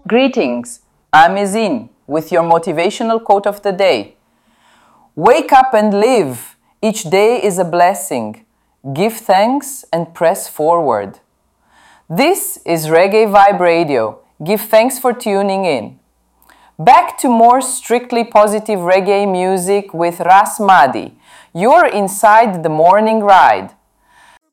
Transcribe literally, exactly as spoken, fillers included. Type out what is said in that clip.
Greetings, I'm Izin with your motivational quote of the day. Wake up and live. Each day is a blessing. Give thanks and press forward. This is Reggae Vibe Radio. Give thanks for tuning in. Back to more strictly positive reggae music with Ras Madi. You're inside the morning ride.